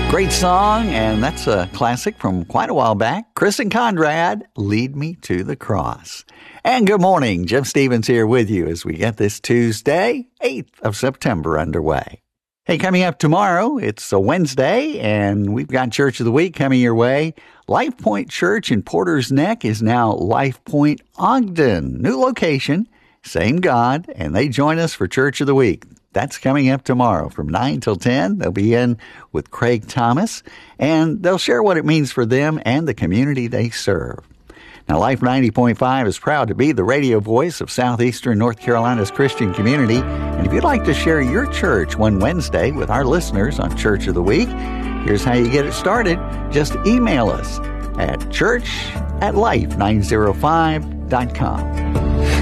Great song, and that's a classic from quite a while back. Chris and Conrad, Lead Me to the Cross. And good morning. Jim Stevens here with you as we get this Tuesday, 8th of September underway. Hey, coming up tomorrow, it's a Wednesday, and we've got Church of the Week coming your way. Life Point Church in Porter's Neck is now Life Point Ogden. New location, same God, and they join us for Church of the Week. That's coming up tomorrow from 9 till 10. They'll be in with Craig Thomas, and they'll share what it means for them and the community they serve. Now, Life 90.5 is proud to be the radio voice of southeastern North Carolina's Christian community. And if you'd like to share your church one Wednesday with our listeners on Church of the Week, here's how you get it started. Just email us at church@life905.com.